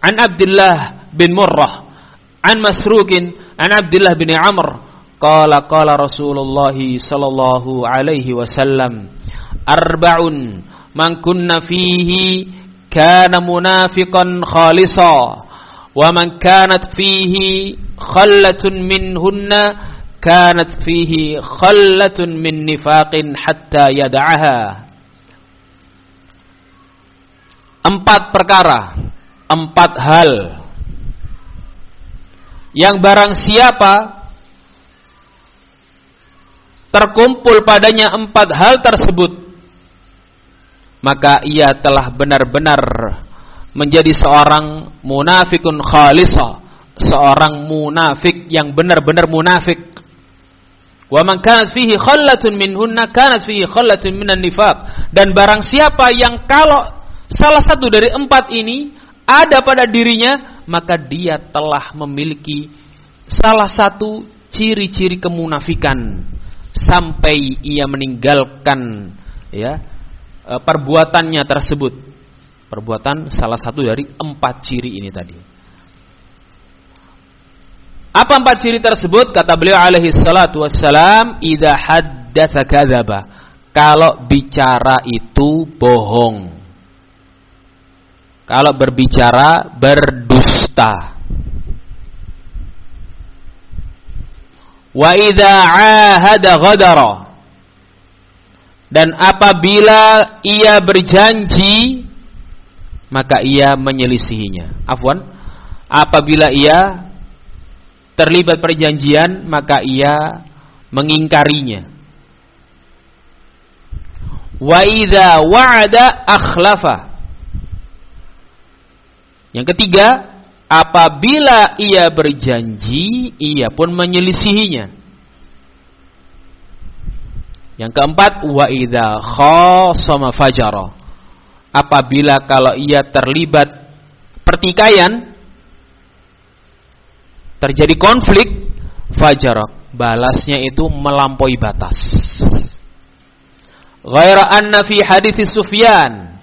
an Abdullah bin Murrah an Masruqin an Abdullah bin Amr qala Rasulullah sallallahu alaihi wasallam arba'un man kunna fihi kana munafiqan khalisa wa man kanat fihi khallatun minhunna kanat fihi khallatun min nifaqin hatta yada'aha. 4 perkara, 4 hal yang barang siapa terkumpul padanya 4 hal tersebut, maka ia telah benar-benar menjadi seorang munafikun khalisa, seorang munafik yang benar-benar munafik. Wa man kanat fihi khallatun minhunna kanat fihi khallatun minan nifaq. Dan barang siapa yang kalau salah satu dari 4 ini ada pada dirinya, maka dia telah memiliki salah satu ciri-ciri kemunafikan sampai ia meninggalkan perbuatannya tersebut. Perbuatan salah satu dari 4 ciri ini tadi. Apa 4 ciri tersebut? Kata beliau alaihi salatu wassalam, idza haddatsa kadzaba. Kalau bicara itu bohong. Kalau berbicara berdusta. Wa idza ahada ghadara. Dan apabila ia berjanji, maka ia menyelisihinya. Apabila ia terlibat perjanjian, maka ia mengingkarinya. Wa idza wa'ada akhlafa. Yang ketiga, apabila ia berjanji, ia pun menyelisihinya. Yang keempat, wa idza khasama fajara. Apabila kalau ia terlibat pertikaian, terjadi konflik, fajara, balasnya itu melampaui batas. Ghaira anna fi hadits Sufyan.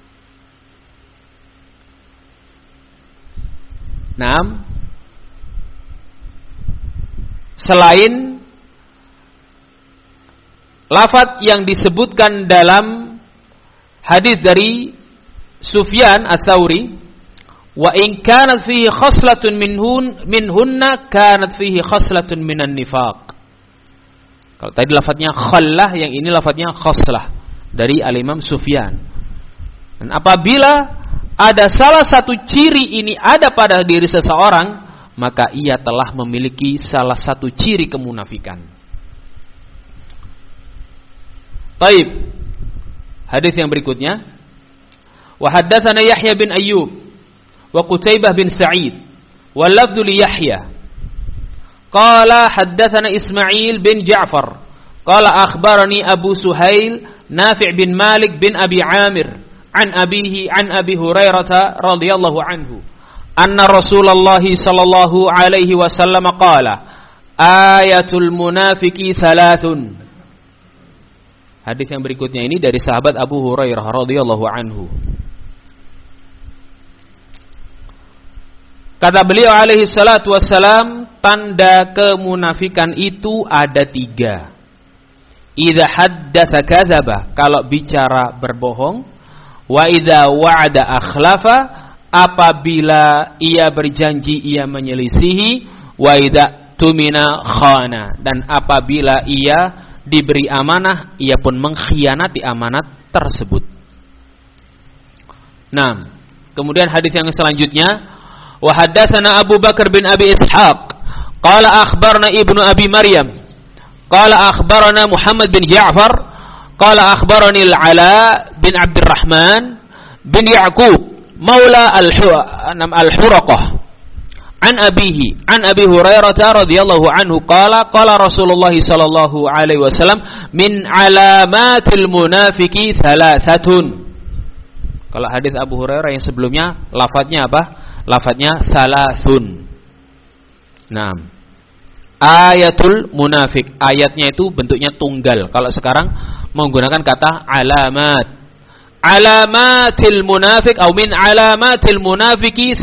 Selain lafaz yang disebutkan dalam hadis dari Sufyan Ats-Tsauri, wa in kanat fihi khaslatun minhunna kanat fihi khaslatun minan nifaq. Kalau tadi lafadznya khallah, yang ini lafadznya khaslah dari Al-Imam Sufyan. Dan apabila ada salah satu ciri ini ada pada diri seseorang, maka ia telah memiliki salah satu ciri kemunafikan. Baik. Hadis yang berikutnya, wa haddatsana Yahya bin Ayyub wa Qutaibah bin Sa'id wa lafdhu li Yahya qala haddatsana Ismail bin Ja'far qala akhbarani Abu Suhail Nafi' bin Malik bin Abi Amir an abihi an Abi Hurairah radhiyallahu anhu anna Rasulullah sallallahu alaihi wasallam qala ayatul munafiqi thalathun. Hadis yang berikutnya ini dari sahabat Abu Hurairah radhiyallahu anhu. Kata beliau alaihi salatu wassalam, tanda kemunafikan itu ada 3. Idza haddatsa kadzaba, kalau bicara berbohong. Wa idza wa'ada akhlafa, apabila ia berjanji ia menyelisihi. Wa idza tumina khana, dan apabila ia diberi amanah ia pun mengkhianati amanat tersebut. Nah, kemudian hadis yang selanjutnya, wa haddatsana Abu Bakar bin Abi Ishaq qala akhbarna Ibnu Abi Maryam qala akhbarana Muhammad bin Ja'far qala akhbarani Al-Ala bin Abdurrahman bin Ya'qub maula Al-Huraqah an abihi an Abi Hurairah radhiyallahu anhu qala Rasulullah sallallahu alaihi wasallam min alamatil munafiqi thalathatun. Kalau hadis Abu Hurairah yang sebelumnya lafadznya apa? Lafadznya salasun. Nah, ayatul munafik, ayatnya itu bentuknya tunggal. Kalau sekarang menggunakan kata alamat. Alamatil munafik atau min alamatil munafiqi